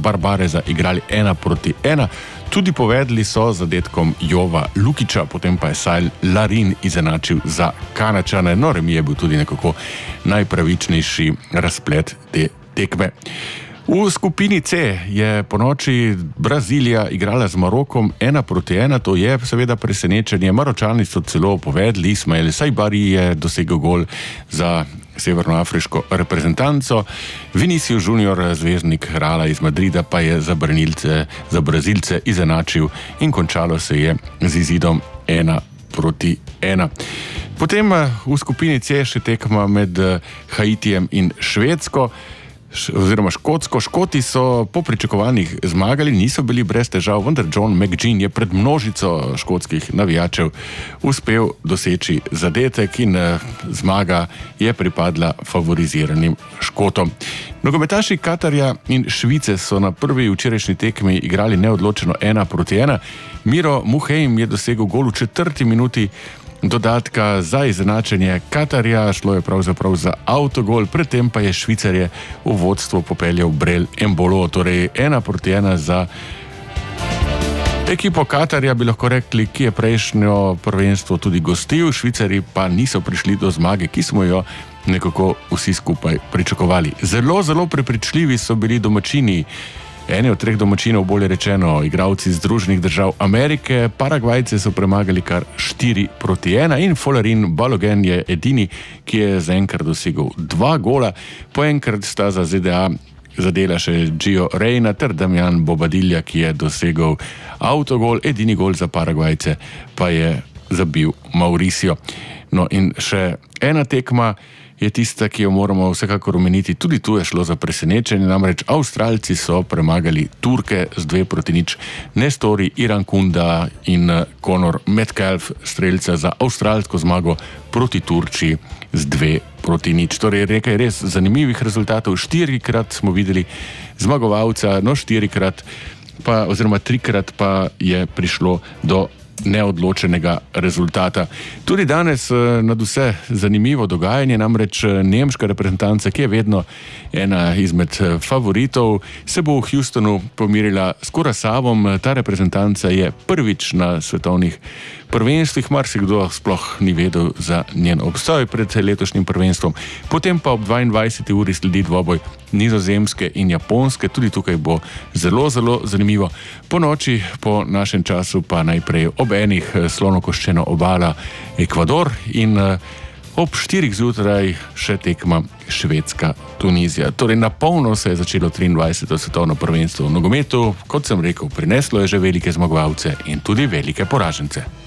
Barbareza igrali 1-1. Tudi povedli so z zadetkom Jova Lukića, potem pa je Sajl Larin izenačil za Kanačane. No, remi je bil tudi nekako najpravičnejši razplet te tekme. V skupini C je ponoči Brazilija igrala z Marokom 1-1, to je seveda presenečenje. Maročani so celo povedali, Ismail Sajbari je dosegel gol za severnoafriško reprezentanco. Vinicius Junior, zvezdnik Reala iz Madrida, pa je za Brazilce izenačil in končalo se je z izidom 1-1. Potem v skupini C še tekma med Haitijem in Švedsko, oziroma Škotsko. Škoti so po pričakovanjih zmagali, niso bili brez težav, vendar John McGinn je pred množico škotskih navijačev uspel doseči zadetek in zmaga je pripadla favoriziranim Škotom. Nogometaši Katarja in Švice so na prvi včerajšnji tekmi igrali neodločeno 1-1. Miro Muheim je dosegel gol v 4. minuti dodatka za izenačenje Katarja, šlo je pravzaprav za avtogol, predtem pa je Švicarje v vodstvo popeljal Brel Embolo, torej 1-1 za ekipo Katarja, bi lahko rekli, ki je prejšnjo prvenstvo tudi gostil. Švicari pa niso prišli do zmage, ki smo jo nekako vsi skupaj pričakovali. Zelo, zelo prepričljivi so bili domačini. Eni od 3 domačinov, bolje rečeno, igralci Združenih držav Amerike. Paragvajce so premagali kar 4-1 in Folarin Balogun je edini, ki je zaenkrat dosegel 2 gola. Po enkrat sta za ZDA zadela še Gio Reyna ter Damian Bobadilla, ki je dosegel avtogol. Edini gol za Paragvajce pa je zabil Mauricio. No in še ena tekma je tista, ki jo moramo vsekakor omeniti. Tudi tu je šlo za presenečenje, namreč Avstralci so premagali Turke z 2-0. Nestori Irankunda in Conor Metcalf, strelca za avstralsko zmago proti Turčiji z 2-0. Torej nekaj res zanimivih rezultatov. 4-krat smo videli zmagovalca, no 4-krat pa, oziroma 3-krat pa je prišlo do neodločenega rezultata. Tudi danes nad vse zanimivo dogajanje, namreč nemška reprezentanca, ki je vedno ena izmed favoritov, se bo v Houstonu pomirila s Curaçaom. Ta reprezentanca je prvič na svetovnih prvenstvih, marsikdo sploh ni vedel za njen obstoj pred letošnjim prvenstvom. Potem pa ob 22. uri sledi dvoboj Nizozemske in Japonske, tudi tukaj bo zelo, zelo zanimivo. Po noči, po našem času pa najprej ob enih slonokoščena obala Ekvador in ob 4 zjutraj še tekma Švedska-Tunizija. Torej na polno se je začelo 23. svetovno prvenstvo v nogometu. Kot sem rekel, prineslo je že velike zmagovalce in tudi velike poražence.